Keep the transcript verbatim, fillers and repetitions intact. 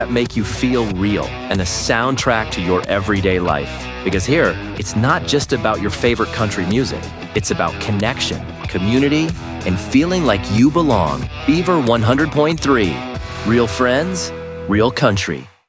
that make you feel real and a soundtrack to your everyday life. Because here, it's not just about your favorite country music. It's about connection, community, and feeling like you belong. Beaver one hundred point three. Real friends, real country.